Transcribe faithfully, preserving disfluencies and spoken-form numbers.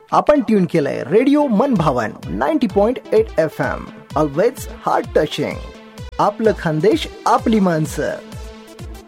आपण ट्यून केलंय रेडिओ मन भावन ninety point eight F M. Always heart touching. आपलं खानदेश आपली माणसं.